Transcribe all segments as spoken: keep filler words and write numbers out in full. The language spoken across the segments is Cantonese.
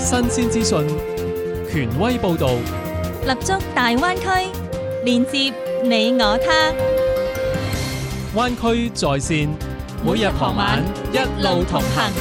新鮮資訊，權威報導， 立足大灣區，連接你我他。 灣區在線，每日傍晚一路同行。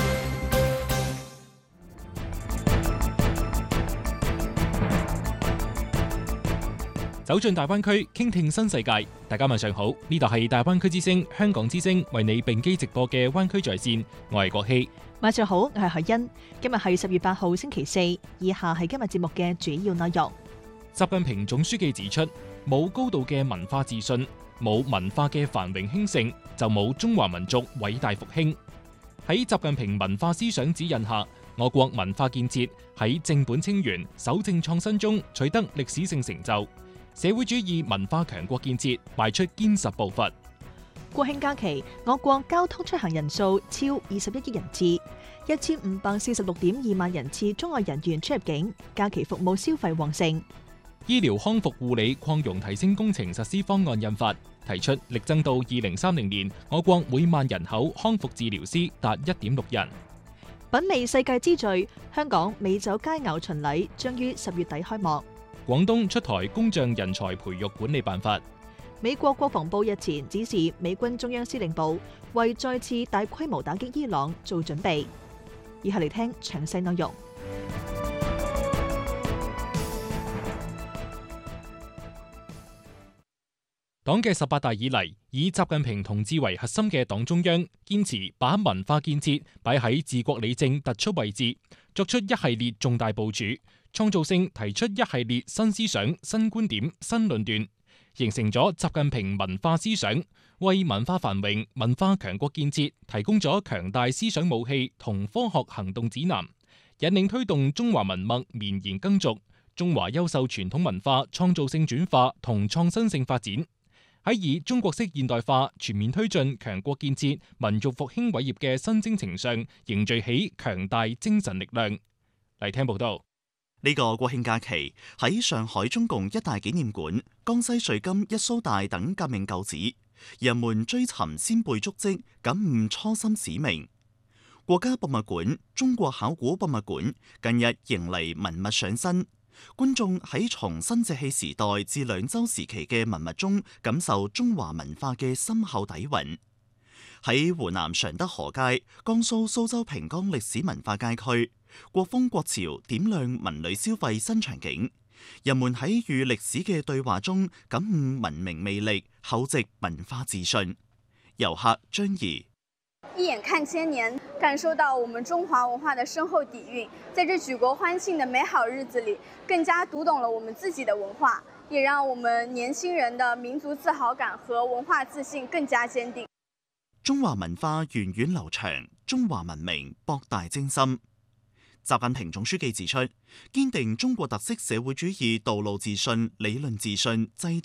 走進大灣區，傾聽新世界。大家晚上好，呢度係大灣區之聲、香港之聲為你並機直播嘅灣區在線，我係國希。 晚上好，我係海欣。今日係十月八號星期四，以下係今日節目嘅主要內容。 習近平總書記指出，冇高度嘅文化自信，冇文化嘅繁榮興盛，就冇中華民族偉大復興。喺習近平文化思想指引下，我國文化建設喺正本清源、守正創新中取得歷史性成就，社會主義文化強國建設邁出堅實步伐。 國慶假期，我國交通出行人數超二十一億人次，一千五百四十六點二萬人次中外人員出入境，假期服務消費旺盛。 醫療康復護理擴容提升工程實施方案印發，提出力爭到二零三零年，我國每萬人口康復治療師達一點六人。 品味世界之最，香港美酒佳肴巡禮將於十月底開幕。 廣東出台工匠人才培育管理辦法。 美國國防部日前指示美軍中央司令部為再次大規模打擊伊朗做準備。以下嚟聽詳細內容。 黨嘅十八大以嚟，以習近平同志為核心嘅黨中央，堅持把文化建設擺喺治國理政突出位置，作出一系列重大部署，創造性提出一系列新思想、新觀點、新論斷，形成咗習近平文化思想，為文化繁榮、文化強國建設提供咗強大思想武器同科學行動指南，引領推動中華文脈綿延耕續，中華優秀傳統文化創造性轉化同創新性發展。喺以中國式現代化全面推進強國建設、民族復興偉業嘅新征程上，凝聚起強大精神力量。嚟聽報道。 呢個國慶假期喺上海中共一大紀念館、江西瑞金一蘇大等革命舊址，人們追尋先輩足跡，感悟初心使命。國家博物館、中國考古博物館近日迎嚟文物上新。觀眾喺從新石器時代至兩周時期嘅文物中，感受中華文化嘅深厚底蘊。喺湖南常德河街、江蘇蘇州平江歷史文化街區，國風國潮點亮文旅消費新場景。人們喺與歷史嘅對話中，感悟文明魅力、厚植文化自信。遊客張怡。 一眼看千年，感受到我們中華文化的深厚底蘊，在這舉國歡慶的美好日子裏，更加讀懂了我們自己的文化，也讓我們年輕人的民族自豪感和文化自信更加堅定。 中華文化源遠流長，中華文明博大精深。習近平總書記指出，堅定中國特色社會主義道路自信、理論自信、制度